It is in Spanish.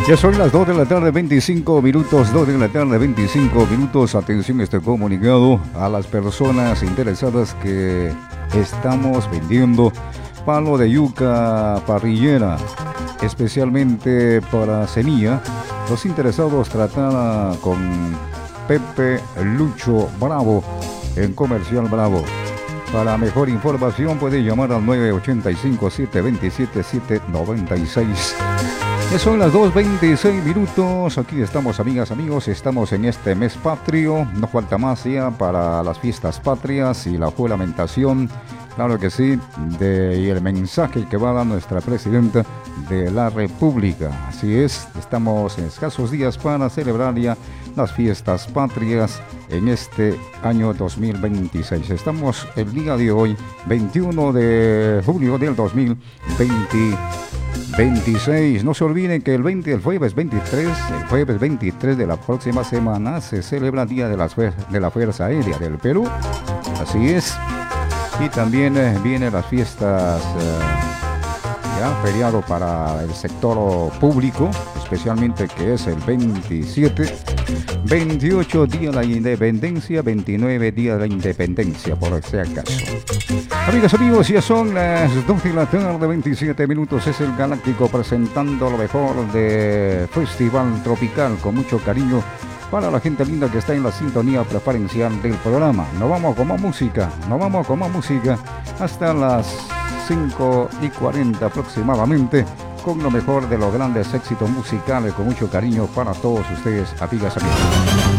Ya son las 2 de la tarde, 25 minutos, 2 de la tarde, 25 minutos. Atención a este comunicado a las personas interesadas que estamos vendiendo palo de yuca parrillera, especialmente para semilla. Los interesados tratan con Pepe Lucho Bravo en Comercial Bravo. Para mejor información puede llamar al 985-727-796. Ya son las 2:26 minutos. Aquí estamos, amigas, amigos. Estamos en este mes patrio. No falta más ya para las fiestas patrias y la juramentación. Claro que sí, y el mensaje que va a dar nuestra presidenta de la República. Así es, estamos en escasos días para celebrar ya las fiestas patrias en este año 2026. Estamos el día de hoy, 21 de julio del 2026. No se olviden que el jueves 23 de la próxima semana se celebra el Día de la Fuerza Aérea del Perú. Así es. Y también vienen las fiestas, feriado para el sector público, especialmente que es el 27, 28 Día de la Independencia, 29 Día de la Independencia, por ese acaso. Amigas, amigos, ya son las 2 de la tarde, 27 minutos. Es el Galáctico presentando lo mejor de Festival Tropical con mucho cariño. Para la gente linda que está en la sintonía preferencial del programa. Nos vamos con más música hasta las 5:40 aproximadamente, con lo mejor de los grandes éxitos musicales, con mucho cariño para todos ustedes, amigas, amigos.